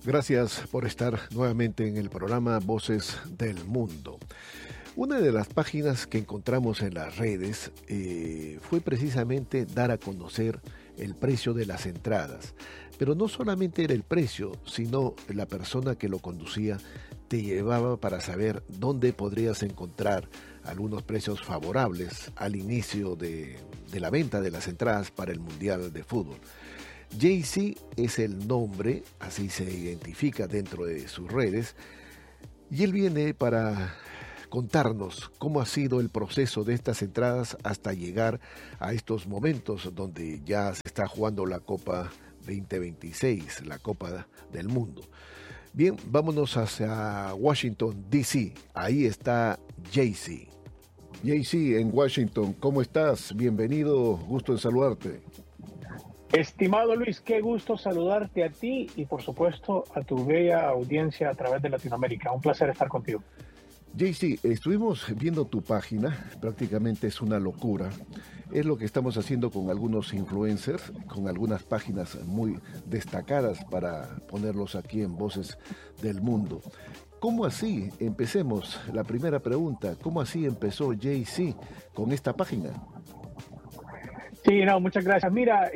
Gracias por estar nuevamente en el programa Voces del Mundo. Una de las páginas que encontramos en las redes fue precisamente dar a conocer el precio de las entradas. Pero no solamente era el precio, sino la persona que lo conducía te llevaba para saber dónde podrías encontrar algunos precios favorables al inicio de la venta de las entradas para el Mundial de Fútbol. Jay-Z es el nombre, así se identifica dentro de sus redes, y él viene para contarnos cómo ha sido el proceso de estas entradas hasta llegar a estos momentos donde ya se está jugando la Copa 2026, la Copa del Mundo. Bien, vámonos hacia Washington, D.C. Ahí está Jay-Z. Jay-Z en Washington, ¿cómo estás? Bienvenido, gusto en saludarte. Estimado Luis, qué gusto saludarte a ti y por supuesto a tu bella audiencia a través de Latinoamérica. Un placer estar contigo. Jay-Z, estuvimos viendo tu página, prácticamente es una locura. Es lo que estamos haciendo con algunos influencers, con algunas páginas muy destacadas para ponerlos aquí en Voces del Mundo. ¿Cómo así? Empecemos. La primera pregunta, ¿cómo así empezó Jay-Z con esta página? Sí, no, muchas gracias. Mira,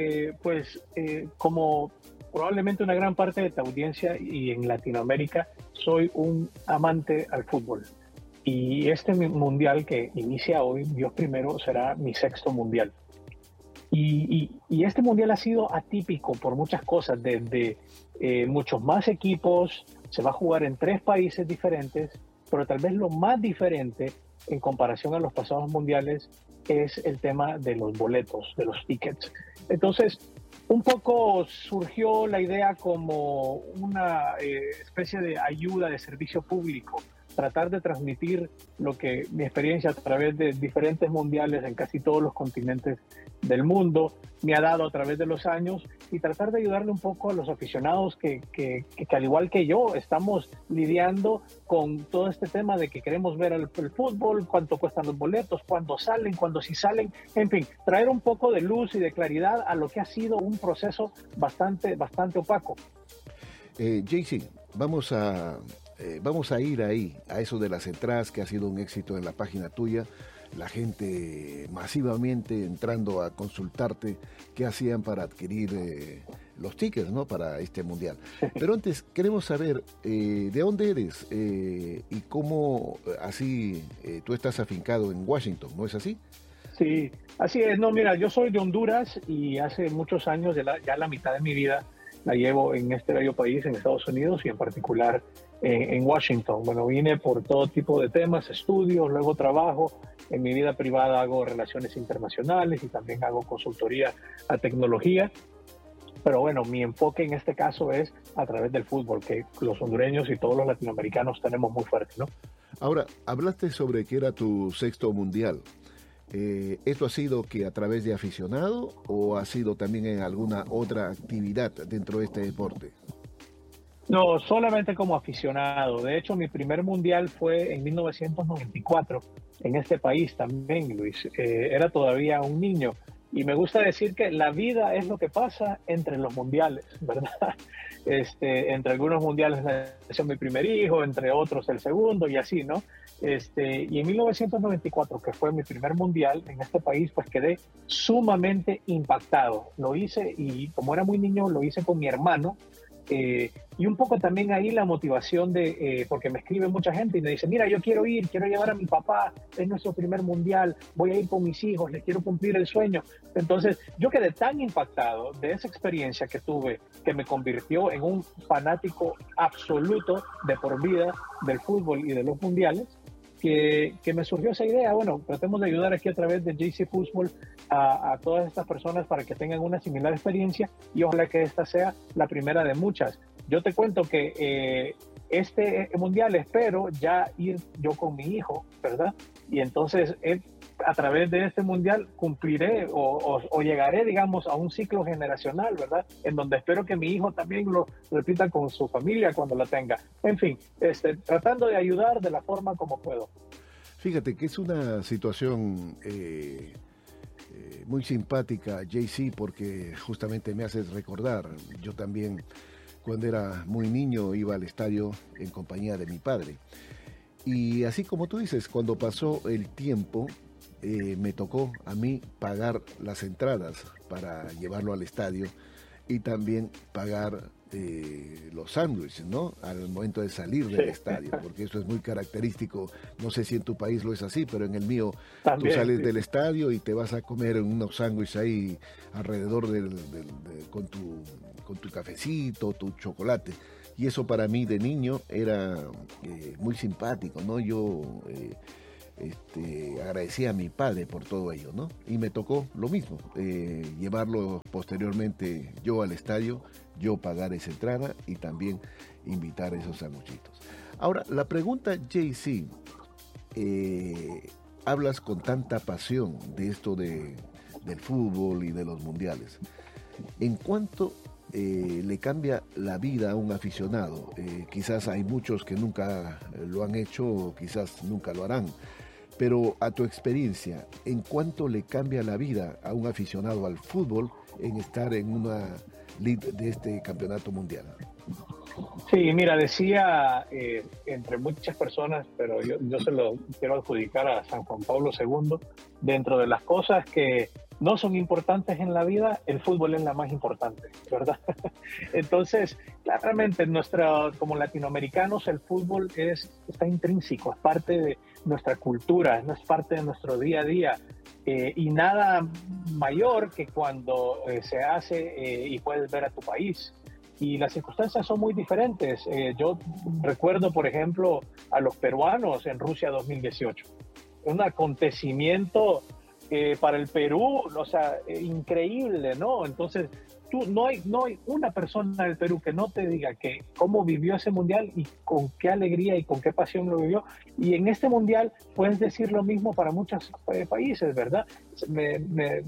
como probablemente una gran parte de tu audiencia y en Latinoamérica, soy un amante al fútbol. Y este mundial que inicia hoy, Dios primero, será mi sexto mundial. Y este mundial ha sido atípico por muchas cosas, desde muchos más equipos, se va a jugar en 3 países diferentes, pero tal vez lo más diferente en comparación a los pasados mundiales es el tema de los boletos, de los tickets. Entonces, un poco surgió la idea como una especie de ayuda de servicio público, tratar de transmitir lo que mi experiencia a través de diferentes mundiales en casi todos los continentes del mundo me ha dado a través de los años y tratar de ayudarle un poco a los aficionados que al igual que yo estamos lidiando con todo este tema de que queremos ver el fútbol, cuánto cuestan los boletos, cuándo salen, cuándo sí salen, en fin, traer un poco de luz y de claridad a lo que ha sido un proceso bastante opaco. Jay-Z, vamos a ir ahí, a eso de las entradas, que ha sido un éxito en la página tuya, la gente masivamente entrando a consultarte qué hacían para adquirir los tickets, ¿no?, para este mundial. Pero antes queremos saber de dónde eres y cómo así tú estás afincado en Washington, ¿no es así? Sí, así es. No, mira, yo soy de Honduras y hace muchos años, ya la mitad de mi vida la llevo en este bello país, en Estados Unidos y en particular en Washington. Bueno, vine por todo tipo de temas, estudios, luego trabajo. En mi vida privada hago relaciones internacionales y también hago consultoría a tecnología. Pero bueno, mi enfoque en este caso es a través del fútbol, que los hondureños y todos los latinoamericanos tenemos muy fuerte, ¿no? Ahora, hablaste sobre que era tu sexto mundial. ¿Esto ha sido que a través de aficionado o ha sido también en alguna otra actividad dentro de este deporte? No, solamente como aficionado. De hecho, mi primer mundial fue en 1994, en este país también, Luis. Era todavía un niño. Y me gusta decir que la vida es lo que pasa entre los mundiales, ¿verdad? Entre algunos mundiales nació mi primer hijo, entre otros el segundo y así, ¿no? Y en 1994, que fue mi primer mundial en este país, pues quedé sumamente impactado. Lo hice y como era muy niño, lo hice con mi hermano. Y un poco también ahí la motivación porque me escribe mucha gente y me dice, mira, yo quiero ir, quiero llevar a mi papá, es nuestro primer mundial, voy a ir con mis hijos, les quiero cumplir el sueño. Entonces yo quedé tan impactado de esa experiencia que tuve, que me convirtió en un fanático absoluto de por vida del fútbol y de los mundiales, que me surgió esa idea. Bueno, tratemos de ayudar aquí a través de Jay-Z Football a todas estas personas para que tengan una similar experiencia y ojalá que esta sea la primera de muchas. Yo te cuento que este mundial espero ya ir yo con mi hijo, ¿verdad? Y entonces a través de este mundial cumpliré o llegaré, digamos, a un ciclo generacional, ¿verdad? En donde espero que mi hijo también lo repita con su familia cuando la tenga. En fin, tratando de ayudar de la forma como puedo. Fíjate que es una situación muy simpática, Jay-Z, porque justamente me haces recordar, yo también Cuando era muy niño iba al estadio en compañía de mi padre. Y así como tú dices, cuando pasó el tiempo, me tocó a mí pagar las entradas para llevarlo al estadio y también pagar los sándwiches, ¿no? Al momento de salir del estadio, porque eso es muy característico. No sé si en tu país lo es así, pero en el mío También, tú sales sí. del estadio y te vas a comer unos sándwiches ahí alrededor con tu cafecito, tu chocolate. Y eso para mí de niño era muy simpático, ¿no? Yo agradecía a mi padre por todo ello, ¿no? Y me tocó lo mismo, llevarlo posteriormente yo al estadio, yo pagar esa entrada y también invitar esos sanguchitos. Ahora, la pregunta, JC, hablas con tanta pasión de esto del fútbol y de los mundiales. ¿En cuánto le cambia la vida a un aficionado? Quizás hay muchos que nunca lo han hecho o quizás nunca lo harán. Pero a tu experiencia, ¿en cuánto le cambia la vida a un aficionado al fútbol en estar en una lead de este campeonato mundial? Sí, mira, decía entre muchas personas, pero yo se lo quiero adjudicar a San Juan Pablo II, dentro de las cosas que no son importantes en la vida, el fútbol es la más importante, ¿verdad? Entonces, claramente, como latinoamericanos, el fútbol está intrínseco, es parte de nuestra cultura, es parte de nuestro día a día. Y nada mayor que cuando se hace y puedes ver a tu país. Y las circunstancias son muy diferentes. Yo recuerdo, por ejemplo, a los peruanos en Rusia 2018. Un acontecimiento para el Perú, o sea, increíble, ¿no? Entonces, no hay una persona del Perú que no te diga que cómo vivió ese mundial y con qué alegría y con qué pasión lo vivió. Y en este mundial puedes decir lo mismo para muchos países, ¿verdad? Me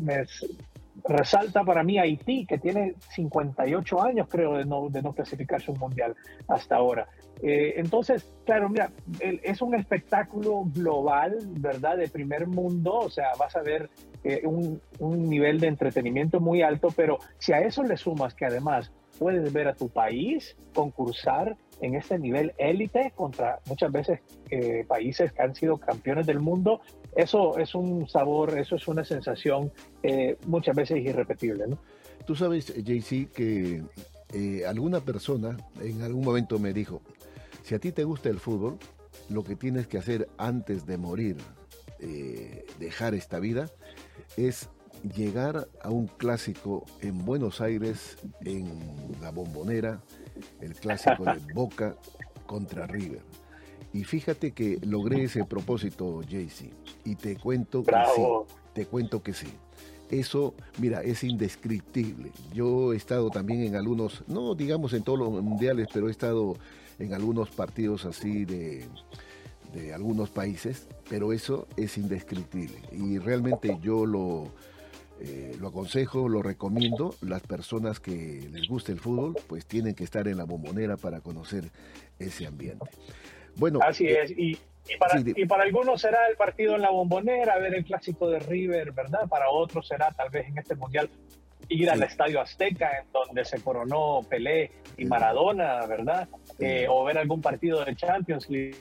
resalta para mí Haití, que tiene 58 años, creo, de no clasificarse un mundial hasta ahora. Entonces, claro, mira, es un espectáculo global, ¿verdad? De primer mundo, o sea, vas a ver un nivel de entretenimiento muy alto, pero si a eso le sumas que además puedes ver a tu país concursar en este nivel élite contra muchas veces países que han sido campeones del mundo, eso es un sabor, eso es una sensación muchas veces irrepetible, ¿no? Tú sabes, JC, que alguna persona en algún momento me dijo, si a ti te gusta el fútbol, lo que tienes que hacer antes de morir, dejar esta vida, es llegar a un clásico en Buenos Aires, en la Bombonera, el clásico de Boca contra River. Y fíjate que logré ese propósito, JC, y te cuento que Bravo. sí, te cuento que sí. Eso, mira, es indescriptible. Yo he estado también en algunos, no digamos en todos los mundiales, pero he estado en algunos partidos así de algunos países, pero eso es indescriptible. Y realmente yo lo aconsejo, lo recomiendo. Las personas que les guste el fútbol, pues tienen que estar en la Bombonera para conocer ese ambiente. Bueno, Así es, sí, y para algunos será el partido en la Bombonera, ver el clásico de River, ¿verdad? Para otros será tal vez en este mundial ir al sí, Estadio Azteca, en donde se coronó Pelé y Maradona, ¿verdad? O ver algún partido de Champions League.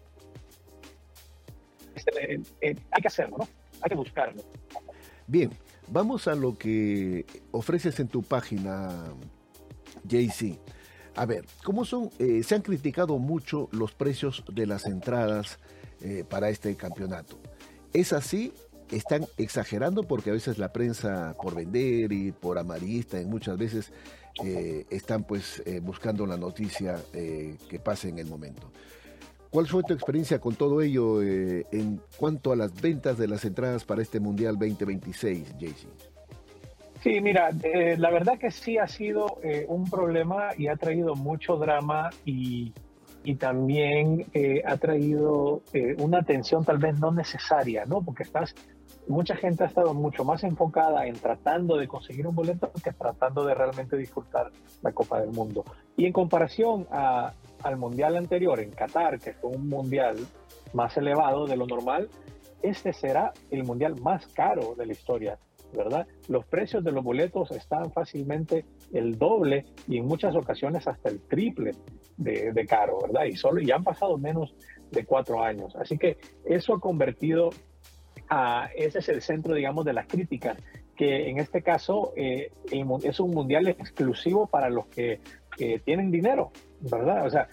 Hay que hacerlo, ¿no? Hay que buscarlo. bien, vamos a lo que ofreces en tu página, JC. A ver, ¿cómo son? Se han criticado mucho los precios de las entradas para este campeonato. ¿Es así? ¿Están exagerando? Porque a veces la prensa, por vender y por amarillista, muchas veces están pues buscando la noticia que pase en el momento. ¿Cuál fue tu experiencia con todo ello en cuanto a las ventas de las entradas para este Mundial 2026, JC? Sí, mira, la verdad que sí ha sido un problema y ha traído mucho drama y también ha traído una atención tal vez no necesaria, ¿no? Porque mucha gente ha estado mucho más enfocada en tratando de conseguir un boleto que tratando de realmente disfrutar la Copa del Mundo. Y en comparación al Mundial anterior en Qatar, que fue un Mundial más elevado de lo normal, este será el Mundial más caro de la historia ¿verdad? Los precios de los boletos están fácilmente el doble y en muchas ocasiones hasta el triple de caro, ¿verdad? Y han pasado menos de 4 años. Así que eso ha convertido ese es el centro, digamos, de las críticas, que en este caso es un mundial exclusivo para los que tienen dinero, ¿verdad? O sea,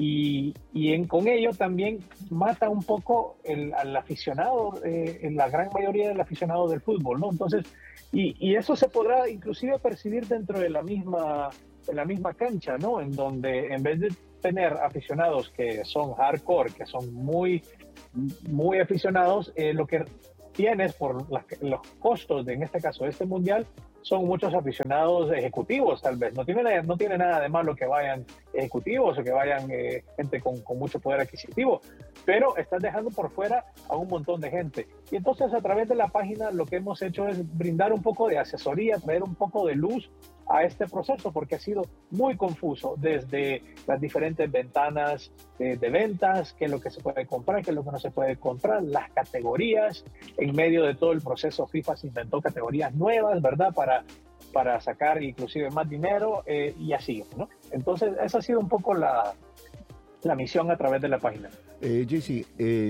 con ello también mata un poco al aficionado, la gran mayoría del aficionado del fútbol, ¿no? Entonces, y eso se podrá inclusive percibir dentro de la misma cancha, ¿no? En donde en vez de tener aficionados que son hardcore, que son muy, muy aficionados, lo que tienes por los costos de, en este caso, este mundial, son muchos aficionados ejecutivos, tal vez. No tiene nada de malo que vayan ejecutivos o que vayan gente con mucho poder adquisitivo, pero estás dejando por fuera a un montón de gente. Y entonces, a través de la página, lo que hemos hecho es brindar un poco de asesoría, traer un poco de luz a este proceso, porque ha sido muy confuso desde las diferentes ventanas de ventas, qué es lo que se puede comprar, qué es lo que no se puede comprar, las categorías. En medio de todo el proceso, FIFA se inventó categorías nuevas, ¿verdad? Para sacar inclusive más dinero y así, ¿no? Entonces, esa ha sido un poco la misión a través de la página. JC,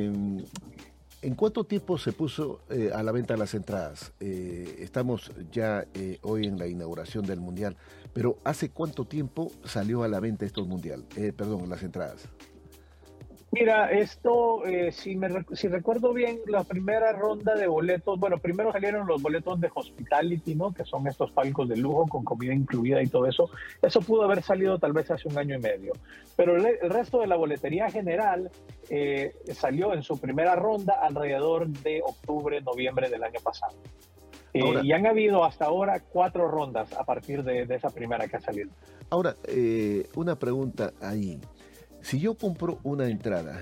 ¿en cuánto tiempo se puso a la venta las entradas? Estamos ya hoy en la inauguración del Mundial, pero ¿hace cuánto tiempo salió a la venta las entradas? Mira, esto, si recuerdo bien, la primera ronda de boletos, bueno, primero salieron los boletos de Hospitality, ¿no? Que son estos palcos de lujo con comida incluida y todo eso. Eso pudo haber salido tal vez hace 1 año y medio. Pero el resto de la boletería general salió en su primera ronda alrededor de octubre, noviembre del año pasado. Y han habido hasta ahora 4 rondas a partir de esa primera que ha salido. Ahora, una pregunta ahí. Si yo compro una entrada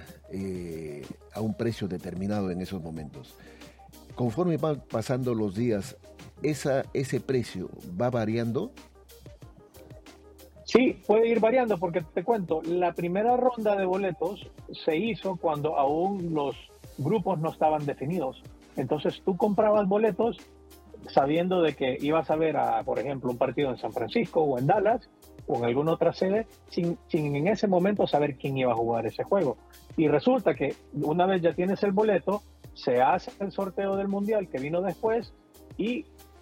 a un precio determinado en esos momentos, conforme van pasando los días, ¿ese precio va variando? Sí, puede ir variando porque te cuento, la primera ronda de boletos se hizo cuando aún los grupos no estaban definidos. Entonces tú comprabas boletos sabiendo de que ibas a ver, por ejemplo, un partido en San Francisco o en Dallas, o en alguna otra sede, sin en ese momento saber quién iba a jugar ese juego. Y resulta que una vez ya tienes el boleto, se hace el sorteo del Mundial que vino después y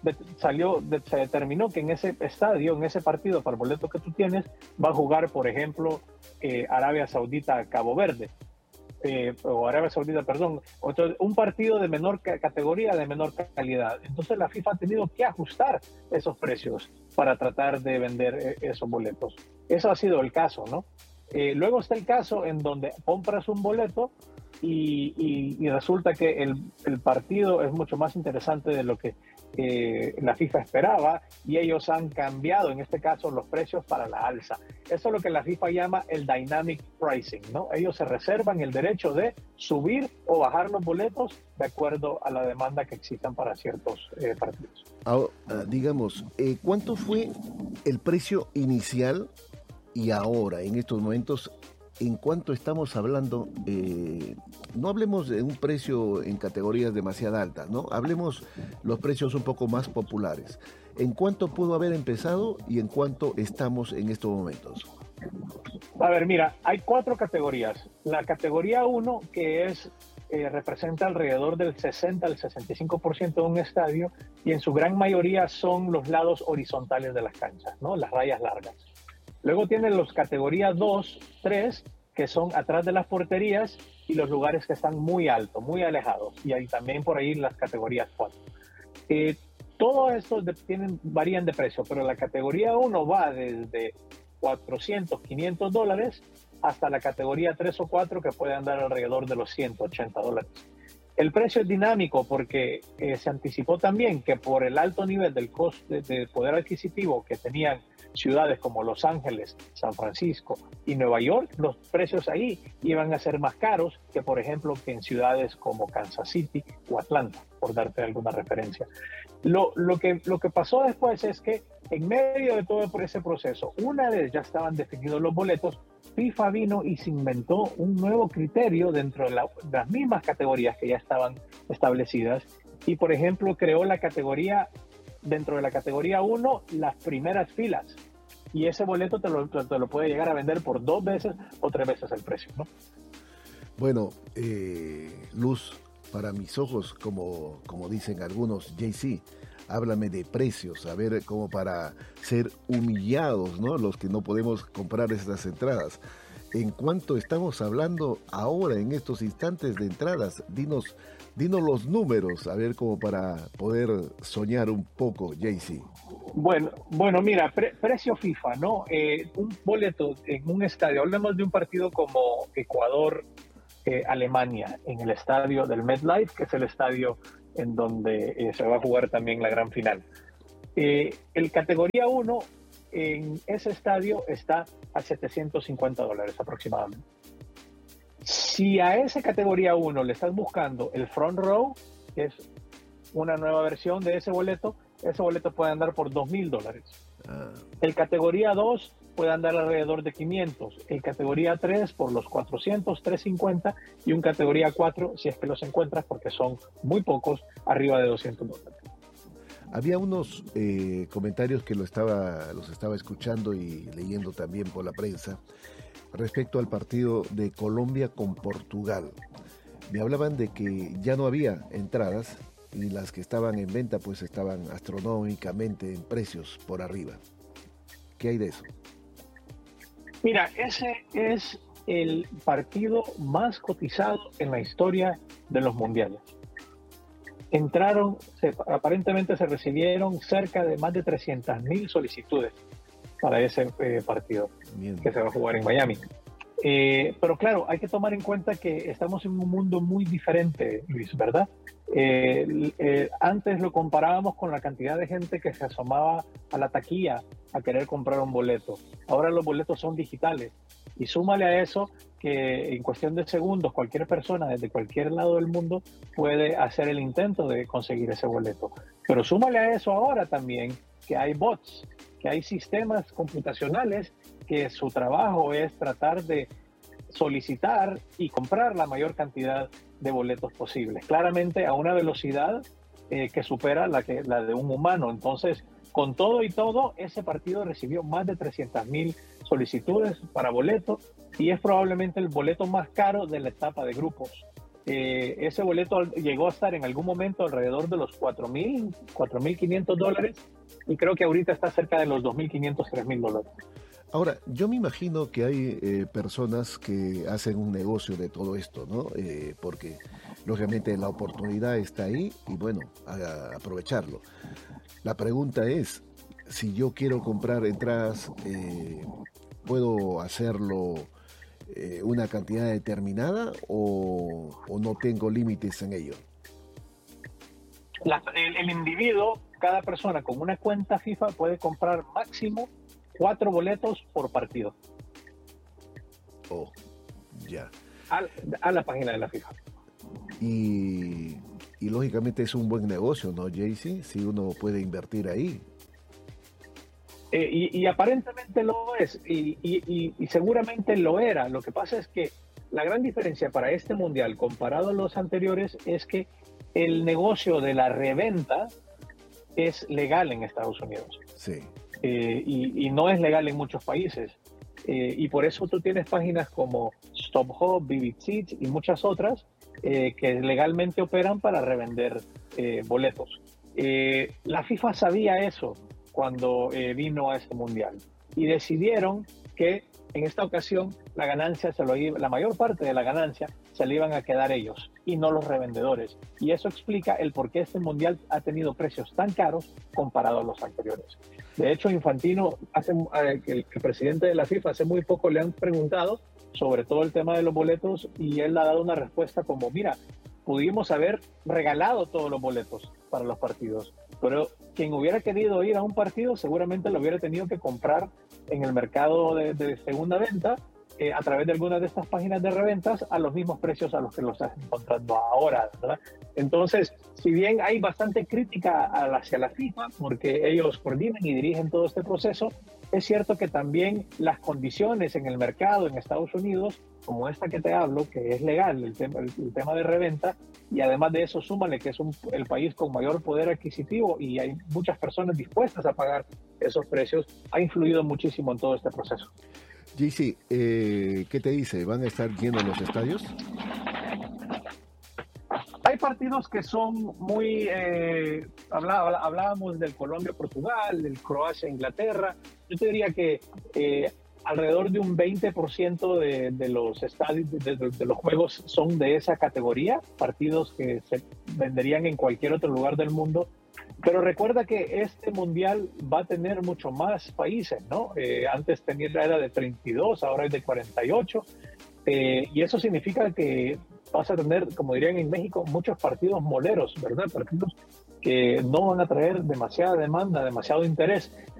se determinó que en ese estadio, en ese partido, para el boleto que tú tienes, va a jugar, por ejemplo, Arabia Saudita-Cabo Verde. O Arabia Saudita, perdón, un partido de menor categoría, de menor calidad. Entonces la FIFA ha tenido que ajustar esos precios para tratar de vender esos boletos. Eso ha sido el caso, ¿no? Luego está el caso en donde compras un boleto y resulta que el partido es mucho más interesante de lo que la FIFA esperaba y ellos han cambiado, en este caso, los precios para la alza. Eso es lo que la FIFA llama el dynamic pricing, ¿no? Ellos se reservan el derecho de subir o bajar los boletos de acuerdo a la demanda que existan para ciertos partidos. Ahora, digamos, ¿cuánto fue el precio inicial y ahora, en estos momentos, en cuánto estamos hablando? No hablemos de un precio en categorías demasiado altas, ¿no? Hablemos los precios un poco más populares. ¿En cuánto pudo haber empezado y en cuánto estamos en estos momentos? A ver, mira, hay 4 categorías. La categoría 1, que representa alrededor del 60 al 65% de un estadio y en su gran mayoría son los lados horizontales de las canchas, ¿no? Las rayas largas. Luego tienen los categorías 2, 3, que son atrás de las porterías y los lugares que están muy altos, muy alejados. Y hay también por ahí las categorías 4. Todos estos varían de precio, pero la categoría 1 va desde $400, $500 hasta la categoría 3 o 4 que puede andar alrededor de los $180. El precio es dinámico porque se anticipó también que por el alto nivel del coste de poder adquisitivo que tenían ciudades como Los Ángeles, San Francisco y Nueva York, los precios ahí iban a ser más caros que, por ejemplo, que en ciudades como Kansas City o Atlanta, por darte alguna referencia. Lo que pasó después es que en medio de todo ese proceso, una vez ya estaban definidos los boletos, FIFA vino y se inventó un nuevo criterio dentro de las mismas categorías que ya estaban establecidas y, por ejemplo, creó la categoría, dentro de la categoría 1, las primeras filas. Y ese boleto te lo puede llegar a vender por 2 veces o 3 veces el precio, ¿no? Bueno, Luz, para mis ojos, como dicen algunos, JC, háblame de precios, a ver, como para ser humillados, ¿no? Los que no podemos comprar estas entradas. ¿En cuánto estamos hablando ahora, en estos instantes de entradas? Dinos los números, a ver, como para poder soñar un poco, JC. Bueno, mira, precio FIFA, ¿no? Un boleto en un estadio, hablemos de un partido como Ecuador, Alemania, en el estadio del MetLife, que es el estadio en donde se va a jugar también la gran final. El categoría 1 en ese estadio está a $750 aproximadamente. Si a esa categoría 1 le estás buscando el front row, que es una nueva versión de ese boleto puede andar por $2,000. El categoría 2 puede andar alrededor de 500. El categoría 3 por los 400, 350, y un categoría 4, si es que los encuentras, porque son muy pocos, arriba de $200. Había unos comentarios que los estaba escuchando y leyendo también por la prensa respecto al partido de Colombia con Portugal. Me hablaban de que ya no había entradas y las que estaban en venta pues estaban astronómicamente en precios por arriba. ¿Qué hay de eso? Mira, ese es el partido más cotizado en la historia de los mundiales. Aparentemente se recibieron cerca de más de 300,000 solicitudes para ese partido. Bien. Que se va a jugar en Miami. Pero claro, hay que tomar en cuenta que estamos en un mundo muy diferente, Luis, ¿verdad? Antes lo comparábamos con la cantidad de gente que se asomaba a la taquilla a querer comprar un boleto. Ahora los boletos son digitales. Y súmale a eso que en cuestión de segundos cualquier persona desde cualquier lado del mundo puede hacer el intento de conseguir ese boleto. Pero súmale a eso ahora también que hay bots, que hay sistemas computacionales que su trabajo es tratar de solicitar y comprar la mayor cantidad de boletos posibles, claramente a una velocidad que supera la de un humano. Entonces, con todo y todo, ese partido recibió más de 300,000 solicitudes para boleto y es probablemente el boleto más caro de la etapa de grupos. Ese boleto llegó a estar en algún momento alrededor de los $4,000, $4,500, y creo que ahorita está cerca de los $2,500, $3,000. Ahora, yo me imagino que hay personas que hacen un negocio de todo esto, ¿no? Porque lógicamente la oportunidad está ahí y bueno, a aprovecharlo. La pregunta es, si yo quiero comprar entradas, ¿puedo hacerlo una cantidad determinada o no tengo límites en ello? El individuo, cada persona con una cuenta FIFA puede comprar máximo 4 boletos por partido. Oh, ya. A la página de la FIFA. Y lógicamente es un buen negocio, ¿no, JC? Si uno puede invertir ahí. Y aparentemente lo es, y seguramente lo era. Lo que pasa es que la gran diferencia para este mundial comparado a los anteriores es que el negocio de la reventa es legal en Estados Unidos. Sí. Y no es legal en muchos países. Y por eso tú tienes páginas como StubHub, Vivid Seats y muchas otras que legalmente operan para revender boletos. La FIFA sabía eso cuando vino a este mundial y decidieron que en esta ocasión la mayor parte de la ganancia se le iban a quedar ellos y no los revendedores. Y eso explica el por qué este mundial ha tenido precios tan caros comparado a los anteriores. De hecho, Infantino, el presidente de la FIFA, hace muy poco le han preguntado sobre todo el tema de los boletos y él ha dado una respuesta como, mira, pudimos haber regalado todos los boletos para los partidos, pero quien hubiera querido ir a un partido seguramente lo hubiera tenido que comprar en el mercado de segunda venta a través de algunas de estas páginas de reventas a los mismos precios a los que lo estás encontrando ahora, ¿verdad? Entonces, si bien hay bastante crítica hacia la FIFA porque ellos coordinan y dirigen todo este proceso, es cierto que también las condiciones en el mercado en Estados Unidos, como esta que te hablo, que es legal, el tema de reventa, y además de eso súmale que es el país con mayor poder adquisitivo y hay muchas personas dispuestas a pagar esos precios, ha influido muchísimo en todo este proceso. JC, ¿qué te dice? ¿Van a estar llenos los estadios? Hay partidos que son muy... hablábamos del Colombia-Portugal, del Croacia-Inglaterra. Yo te diría que alrededor de un 20% de los estadios, de los juegos son de esa categoría, partidos que se venderían en cualquier otro lugar del mundo. Pero recuerda que este mundial va a tener mucho más países, ¿no? Antes era de 32, ahora es de 48. Y eso significa que vas a tener, como dirían en México, muchos partidos moleros, ¿verdad? Partidos que no van a traer demasiada demanda, demasiado interés.